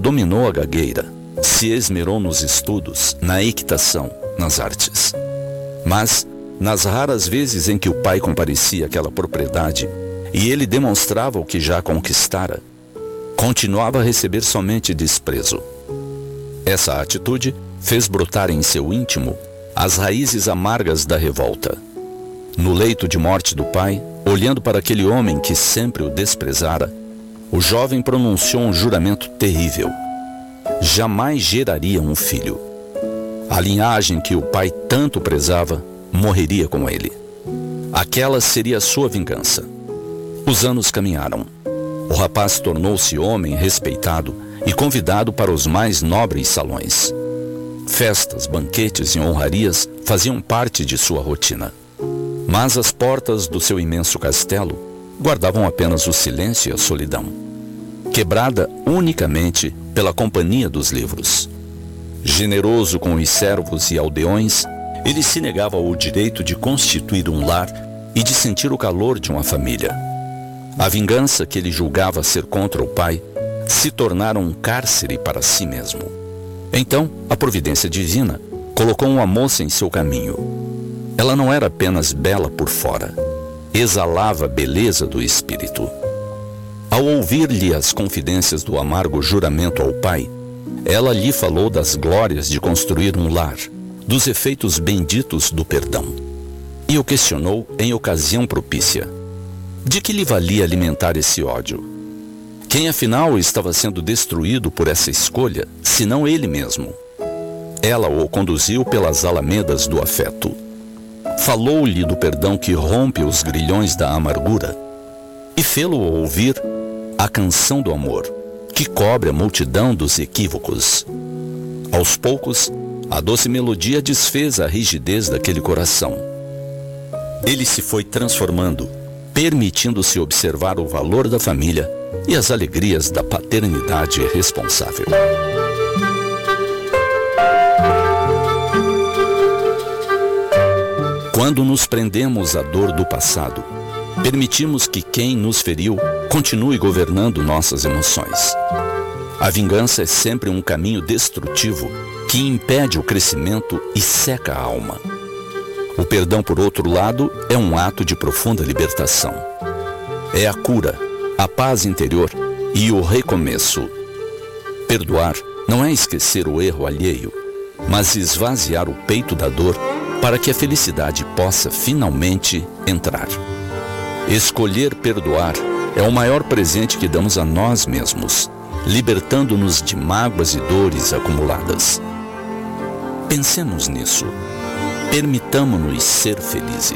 dominou a gagueira, se esmerou nos estudos, na equitação, nas artes. Mas, nas raras vezes em que o pai comparecia àquela propriedade e ele demonstrava o que já conquistara, continuava a receber somente desprezo. Essa atitude fez brotar em seu íntimo as raízes amargas da revolta. No leito de morte do pai, olhando para aquele homem que sempre o desprezara, o jovem pronunciou um juramento terrível. Jamais geraria um filho. A linhagem que o pai tanto prezava morreria com ele. Aquela seria a sua vingança. Os anos caminharam. O rapaz tornou-se homem respeitado e convidado para os mais nobres salões. Festas, banquetes e honrarias faziam parte de sua rotina. Mas as portas do seu imenso castelo guardavam apenas o silêncio e a solidão, quebrada unicamente pela companhia dos livros. Generoso com os servos e aldeões, ele se negava ao direito de constituir um lar e de sentir o calor de uma família. A vingança que ele julgava ser contra o pai se tornara um cárcere para si mesmo. Então, a providência divina colocou uma moça em seu caminho. Ela não era apenas bela por fora, exalava a beleza do espírito. Ao ouvir-lhe as confidências do amargo juramento ao pai, ela lhe falou das glórias de construir um lar, dos efeitos benditos do perdão. E o questionou em ocasião propícia. De que lhe valia alimentar esse ódio? Quem afinal estava sendo destruído por essa escolha, senão ele mesmo? Ela o conduziu pelas alamedas do afeto. Falou-lhe do perdão que rompe os grilhões da amargura e fê-lo ouvir a canção do amor, que cobre a multidão dos equívocos. Aos poucos, a doce melodia desfez a rigidez daquele coração. Ele se foi transformando, permitindo-se observar o valor da família e as alegrias da paternidade responsável. Quando nos prendemos à dor do passado, permitimos que quem nos feriu continue governando nossas emoções. A vingança é sempre um caminho destrutivo que impede o crescimento e seca a alma. O perdão, por outro lado, é um ato de profunda libertação. É a cura, a paz interior e o recomeço. Perdoar não é esquecer o erro alheio, mas esvaziar o peito da dor para que a felicidade possa finalmente entrar. Escolher perdoar é o maior presente que damos a nós mesmos, libertando-nos de mágoas e dores acumuladas. Pensemos nisso. Permitamo-nos ser felizes.